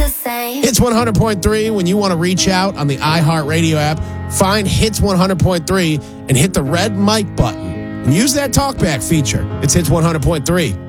the same. Hits 100.3, when you want to reach out on the iHeartRadio app, find Hits 100.3 and hit the red mic button. And use that talkback feature. It's Hits 100.3.